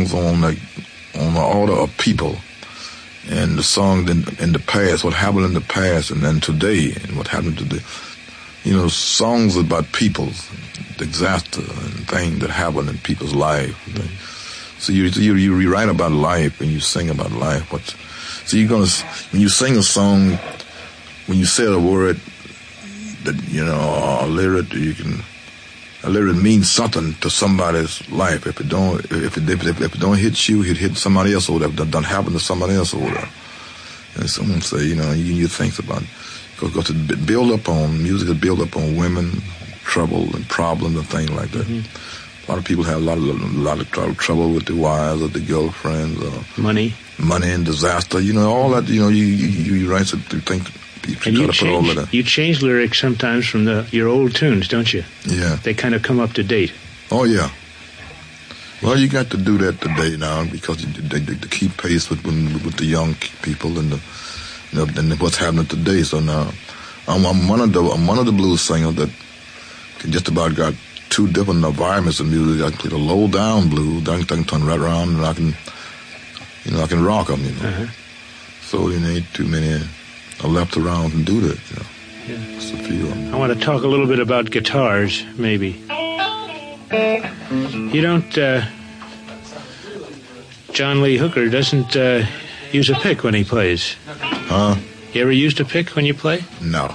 songs on the order of people, and the songs in the past, what happened in the past, and then today, and what happened today. You know, songs about people, disaster and things that happen in people's life. So you write about life and you sing about life. So you're gonna, when you sing a song, when you say a word that, you know, a lyric, a lyric means something to somebody's life. If it don't hit you, it hit somebody else or whatever. That done happen to somebody else or whatever. And someone say, you know, you think about it. Because it build up on music, is build up on women, trouble and problems and things like that. A lot of people have a lot of trouble with their wives or their girlfriends, or money and disaster. You know, all that. You know, you write to think. And you change lyrics sometimes from your old tunes, don't you? Yeah. They kind of come up to date. Oh yeah. Well, you got to do that today now because to keep pace with the young people and what's happening today. So now, I'm one of the blues singers that can just about got two different environments of music. I can play the low down blues, I can turn right around, and I can rock them. You know. So you ain't too many left around and do that. You know. Yeah. Just a few of them. I want to talk a little bit about guitars, maybe. You don't. John Lee Hooker doesn't use a pick when he plays. Huh? You ever used a pick when you play? No.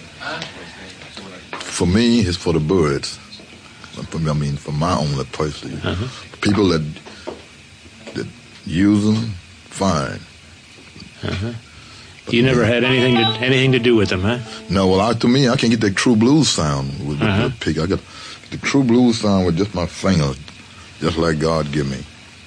For me, it's for the birds. For my own personally. People that use them, fine. You never had anything to do with them, huh? No. Well, to me, I can't get that true blues sound with the pick. I got the true blues sound with just my finger, just like God give me.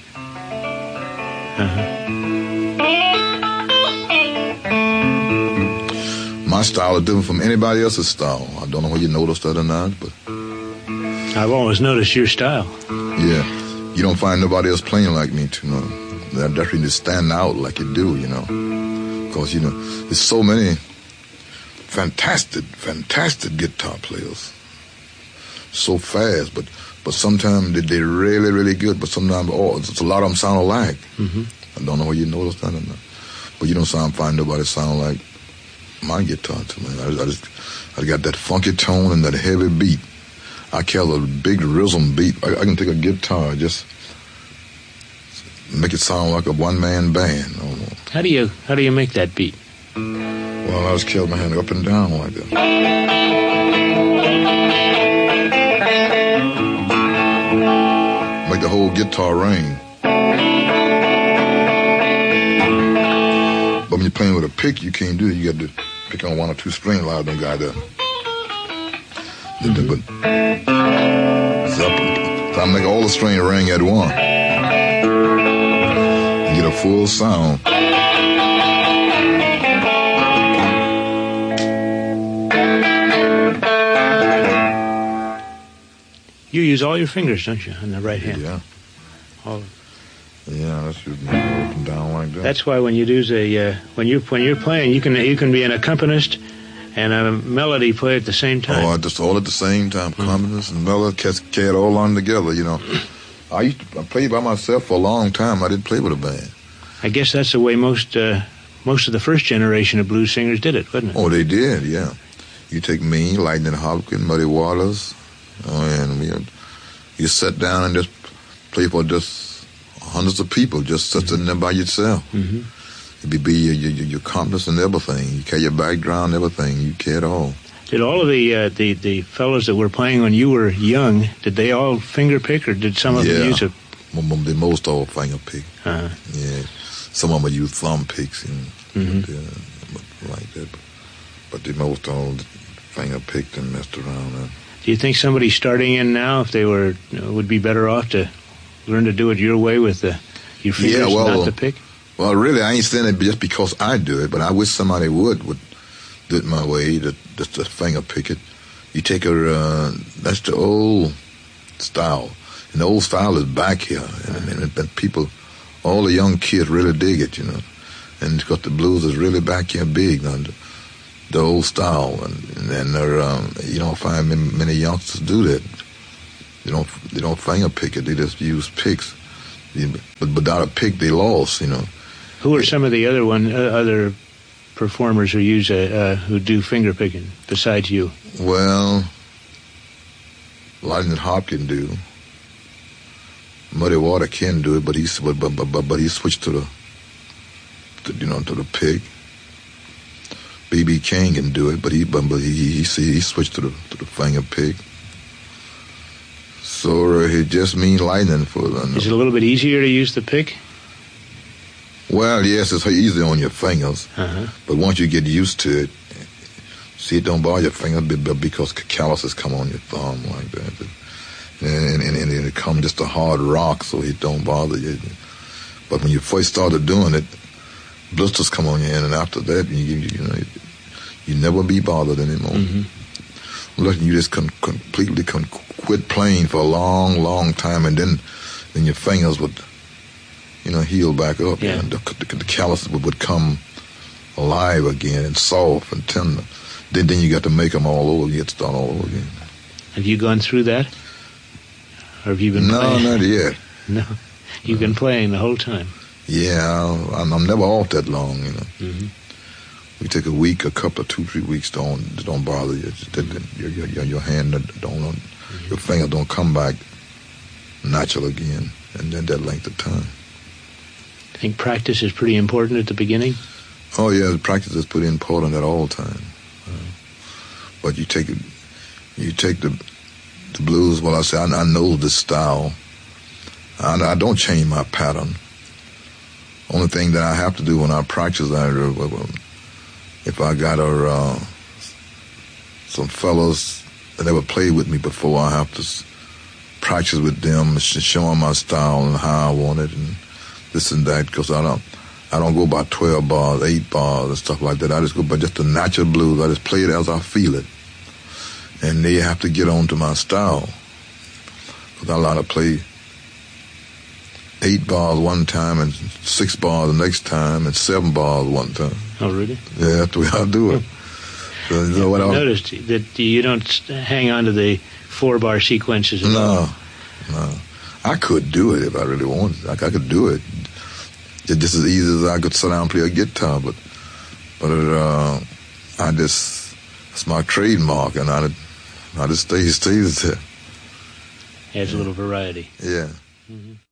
My style is different from anybody else's style. I don't know whether you noticed that or not, but I've always noticed your style. Yeah, you don't find nobody else playing like me, you know. That definitely stand out like you do, you know. Because, you know, there's so many fantastic guitar players. So fast, but sometimes they're really, really good. But sometimes, a lot of them sound alike. I don't know whether you noticed that or not. But you don't find nobody sound like my guitar to me. I got that funky tone and that heavy beat. I carry a big rhythm beat. I can take a guitar, just make it sound like a one-man band. How do you make that beat? Well, I just carry my hand up and down like that. Make the whole guitar ring. But when you're playing with a pick, you can't do it. You got to pick on one or two strings. A lot of them guys there. So I make all the strings ring at once. And get a full sound. You use all your fingers, don't you, on the right hand? Yeah. All. Yeah, that's shooting up and down like that. That's why when you do when you're playing, you can be an accompanist and a melody play at the same time. Oh, just all at the same time, accompanist and melody, cascade all on together. You know, I played by myself for a long time. I didn't play with a band. I guess that's the way most of the first generation of blues singers did it, wasn't it? Oh, they did, yeah. You take me, Lightning Hopkins, Muddy Waters, and you sit down and just play for just hundreds of people, just sitting there by yourself. It'd be your compass and everything. You carry your background, everything. You carry it all. Did all of the fellows that were playing when you were young, did they all finger pick, or did some of them use a... They most all finger pick. Uh-huh. Yeah. Some of them use thumb picks and like that. But they most all finger picked and messed around. Do you think somebody starting in now, if they would be better off to learn to do it your way with your fingers, not the pick? Well, really, I ain't saying it just because I do it, but I wish somebody would do it my way, just to finger pick it. You take that's the old style. And the old style is back here. And people, all the young kids really dig it, you know. And because the blues is really back here big now, the old style. And you don't find many youngsters do that. They don't finger pick it, they just use picks. But without a pick, they lost. Who are some of the other performers who do finger picking besides you? Well, Lightning Hopkins do. Muddy Water can do it, but he switched to the pick. B.B. King can do it, but he switched to the finger pick. So it just means lightning for them. Is it a little bit easier to use the pick? Well, yes, it's easy on your fingers, but once you get used to it, see, it don't bother your fingers because calluses come on your thumb like that, and it come just a hard rock, so it don't bother you. But when you first started doing it, blisters come on your hand, and after that, you never be bothered anymore. Unless you just completely quit playing for a long, long time, and then your fingers would, heal back up, and the calluses would come alive again and soft and tender. Then you got to make them all over. You get to start all over again. Have you gone through that, or have you been? No, playing? Not yet. No, you've been playing the whole time. Yeah, I'm never off that long. We take a week, a couple of 2-3 weeks. Don't bother you. Your hand don't, your finger don't come back natural again, and then that length of time. I think practice is pretty important at the beginning. Oh yeah, practice is pretty important at all times. But you take the blues. Well, I say I know this style. I don't change my pattern. Only thing that I have to do when I practice, if I got some fellows that never played with me before, I have to practice with them and show them my style and how I want it and this and that, because I don't go by 12 bars, 8 bars and stuff like that. I just go by just the natural blues. I just play it as I feel it. And they have to get on to my style. Because I like to play 8 bars one time and 6 bars the next time and 7 bars one time. Oh, really? Yeah, that's the way I do it. So, I noticed that you don't hang on to the 4-bar sequences at all. No. I could do it if I really wanted. I could do it. It's just as easy as I could sit down and play a guitar, but it's my trademark, and I just stays there. Adds a little variety. Yeah. Mm-hmm.